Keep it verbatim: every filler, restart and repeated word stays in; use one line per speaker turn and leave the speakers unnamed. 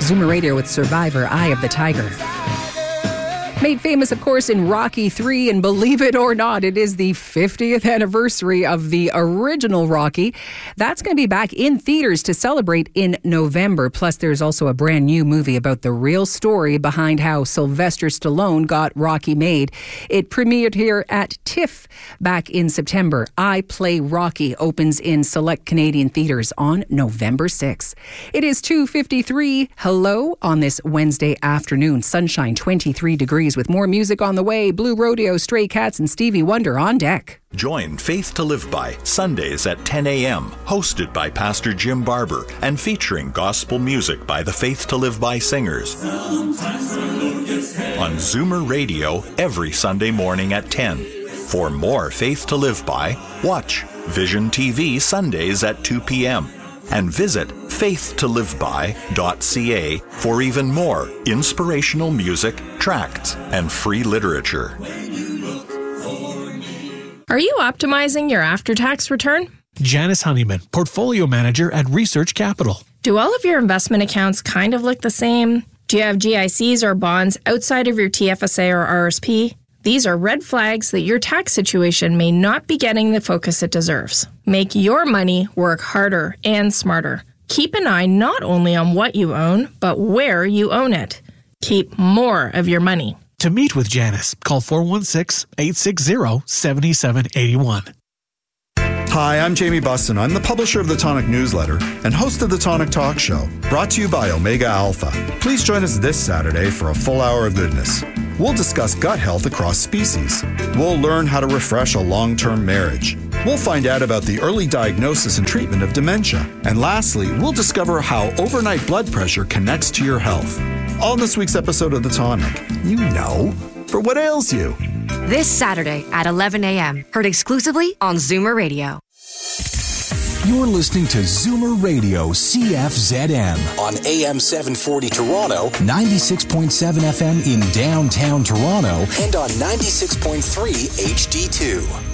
Zoomer Radio with Survivor, Eye of the Tiger. Made famous, of course, in Rocky three, and believe it or not, it is the fiftieth anniversary of the original Rocky. That's going to be back in theaters to celebrate in November. Plus, there's also a brand new movie about the real story behind how Sylvester Stallone got Rocky made. It premiered here at TIFF back in September. I Play Rocky opens in select Canadian theaters on November sixth. It is two fifty-three. Hello on this Wednesday afternoon. Sunshine, twenty-three degrees. With more music on the way, Blue Rodeo, Stray Cats, and Stevie Wonder on deck.
Join Faith to Live By Sundays at ten a.m., hosted by Pastor Jim Barber and featuring gospel music by the Faith to Live By singers. On Zoomer Radio every Sunday morning at ten. For more Faith to Live By, watch Vision T V Sundays at two p.m. and visit faith to live by dot c a for even more inspirational music, tracts, and free literature.
Are you optimizing your after-tax return?
Janice Honeyman, Portfolio Manager at Research Capital.
Do all of your investment accounts kind of look the same? Do you have G I Cs or bonds outside of your T F S A or R S P? These are red flags that your tax situation may not be getting the focus it deserves. Make your money work harder and smarter. Keep an eye not only on what you own, but where you own it. Keep more of your money.
To meet with Janice, call four one six, eight six zero, seven seven eight one.
Hi, I'm Jamie Buston. I'm the publisher of the Tonic newsletter and host of the Tonic Talk Show, brought to you by Omega Alpha. Please join us this Saturday for a full hour of goodness. We'll discuss gut health across species. We'll learn how to refresh a long-term marriage. We'll find out about the early diagnosis and treatment of dementia. And lastly, we'll discover how overnight blood pressure connects to your health. All in this week's episode of The Tonic. You know, for what ails you.
This Saturday at eleven a.m. Heard exclusively on Zoomer Radio.
You're listening to Zoomer Radio C F Z M on A M seven forty Toronto, ninety-six point seven F M in downtown Toronto, and on ninety-six point three H D two.